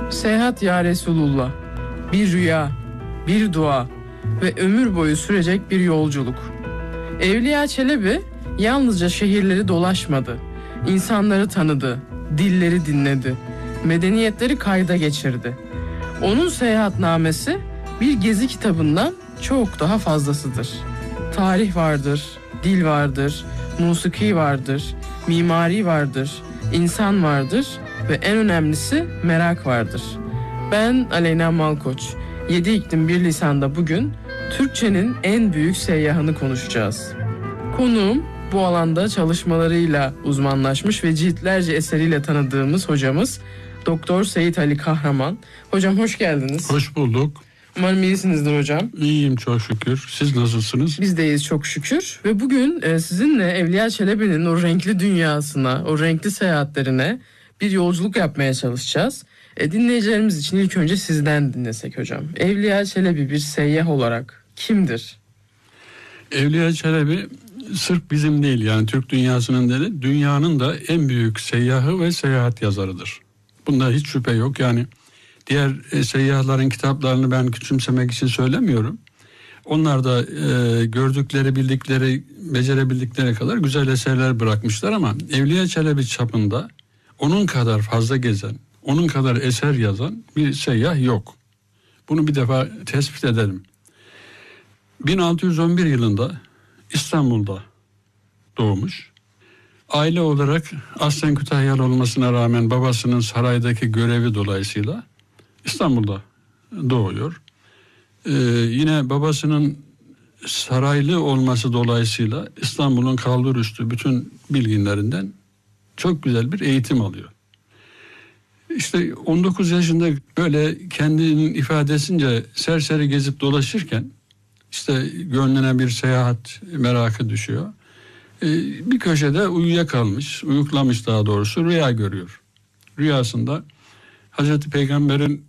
Seyahat ya Resulullah, bir rüya, bir dua ve ömür boyu sürecek bir yolculuk. Evliya Çelebi yalnızca şehirleri dolaşmadı, insanları tanıdı, dilleri dinledi, medeniyetleri kayda geçirdi. Onun seyahatnamesi bir gezi kitabından çok daha fazlasıdır. Tarih vardır, dil vardır, musiki vardır, mimari vardır, insan vardır ve en önemlisi merak vardır. Ben Aleyna Malkoç. 7 iklim bir lisanda bugün Türkçenin en büyük seyyahını konuşacağız. Konuğum bu alanda çalışmalarıyla uzmanlaşmış ve ciltlerce eseriyle tanıdığımız hocamız Doktor Seyit Ali Kahraman. Hocam hoş geldiniz. Hoş bulduk. Umarım iyisinizdir hocam. İyiyim çok şükür. Siz nasılsınız? Biz de iyiyiz çok şükür. Ve bugün sizinle Evliya Çelebi'nin o renkli dünyasına, o renkli seyahatlerine bir yolculuk yapmaya çalışacağız. Dinleyicilerimiz için ilk önce sizden dinlesek hocam. Evliya Çelebi bir seyyah olarak kimdir? Evliya Çelebi sırf bizim değil, yani Türk dünyasının değil, dünyanın da en büyük seyyahı ve seyahat yazarıdır. Bunda hiç şüphe yok. Yani diğer seyyahların kitaplarını ben küçümsemek için söylemiyorum. Onlar da gördükleri, bildikleri, becerebildikleri kadar güzel eserler bırakmışlar ama Evliya Çelebi çapında onun kadar fazla gezen, onun kadar eser yazan bir seyyah yok. Bunu bir defa tespit edelim. 1611 yılında İstanbul'da doğmuş. Aile olarak aslen Kütahyalı olmasına rağmen babasının saraydaki görevi dolayısıyla İstanbul'da doğuyor. Yine babasının saraylı olması dolayısıyla İstanbul'un kalburüstü bütün bilginlerinden çok güzel bir eğitim alıyor. İşte 19 yaşında böyle kendinin ifadesince serseri gezip dolaşırken işte gönlüne bir seyahat merakı düşüyor. Bir köşede uyuyakalmış, uyuklamış daha doğrusu, rüya görüyor. Rüyasında Hazreti Peygamber'in